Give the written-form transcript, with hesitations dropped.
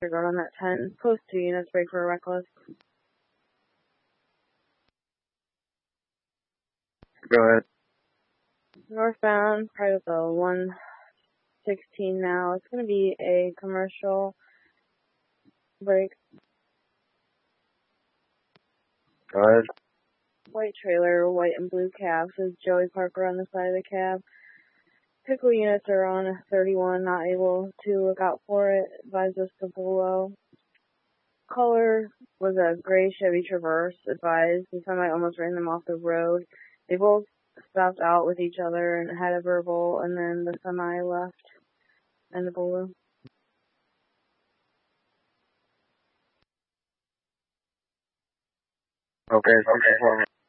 Disregard on that 10. Post 2 units, break for a reckless. Go ahead. Northbound, private the 116 now. It's going to be a commercial break. Go ahead. White trailer, white and blue cab. Says Joey Parker on the side of the cab. Pickle units are on 31, not able to look out for it. Advise us to below. Color was a gray Chevy Traverse. Advised the semi almost ran them off the road. They both stopped out with each other and had a verbal, and then the semi left and the below. Okay.